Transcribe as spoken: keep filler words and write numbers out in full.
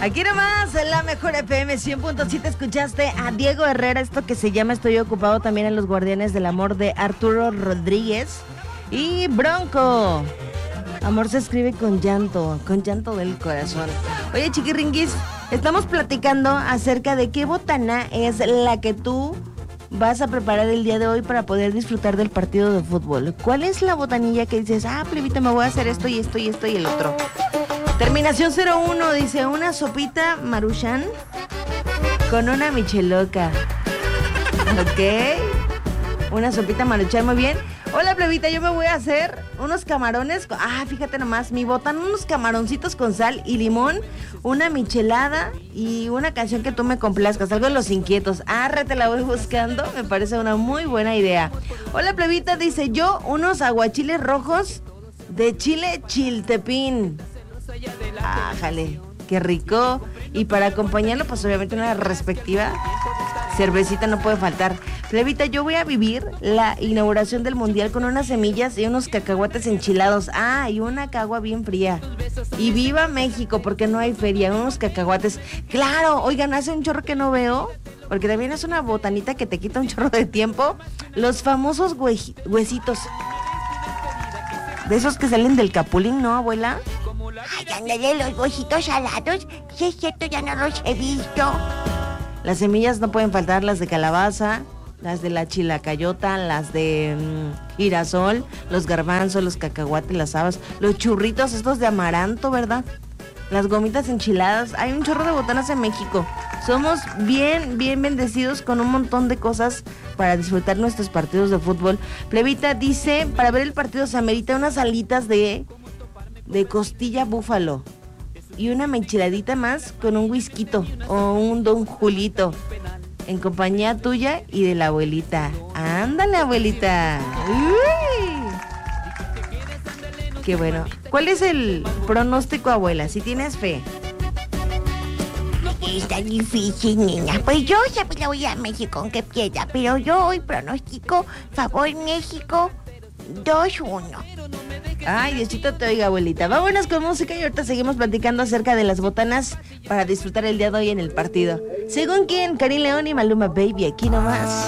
Aquí nomás, en la mejor F M cien punto siete, escuchaste a Diego Herrera, esto que se llama Estoy Ocupado, también en Los Guardianes del Amor de Arturo Rodríguez. Y Bronco, amor se escribe con llanto, con llanto del corazón. Oye, chiquirringuis, estamos platicando acerca de qué botana es la que tú vas a preparar el día de hoy para poder disfrutar del partido de fútbol. ¿Cuál es la botanilla que dices, ah, plebita, me voy a hacer esto y esto y esto y el otro? Terminación cero uno dice, una sopita Maruchan con una micheloca. Ok, una sopita Maruchan, muy bien. Hola, plebita, yo me voy a hacer unos camarones, con... ah, fíjate nomás, mi botan, unos camaroncitos con sal y limón, una michelada y una canción que tú me complazcas, algo de Los Inquietos. Arre, te la voy buscando, me parece una muy buena idea. Hola, plebita, dice, yo unos aguachiles rojos de chile chiltepín. Ájale, qué rico. Y para acompañarlo, pues obviamente una respectiva cervecita no puede faltar. Plebita, yo voy a vivir la inauguración del mundial con unas semillas y unos cacahuates enchilados. Ah, y una cagua bien fría. Y viva México, porque no hay feria, unos cacahuates. Claro, oigan, hace un chorro que no veo, porque también es una botanita que te quita un chorro de tiempo. Los famosos hue- huesitos. De esos que salen del capulín, ¿no, abuela? Ay, ándale, los huesitos salados. Sí, es cierto, ya no los he visto. Las semillas no pueden faltar, las de calabaza, las de la chilacayota, las de mmm, girasol, los garbanzos, los cacahuates, las habas, los churritos estos de amaranto, ¿verdad? Las gomitas enchiladas. Hay un chorro de botanas en México. Somos bien, bien bendecidos con un montón de cosas para disfrutar nuestros partidos de fútbol. Plebita dice, para ver el partido se amerita unas alitas de, de costilla búfalo y una enchiladita más con un whisky o un Don Julito en compañía tuya y de la abuelita. Ándale, abuelita. Uy. Qué bueno. ¿Cuál es el pronóstico, abuela? Si tienes fe. Está difícil, niña. Pues yo siempre le voy a México aunque pierda, pero yo hoy pronostico favor México dos uno. Ay, Diosito te oiga, abuelita. Vámonos con música y ahorita seguimos platicando acerca de las botanas para disfrutar el día de hoy en el partido. ¿Según quién? Karim León y Maluma Baby, aquí nomás.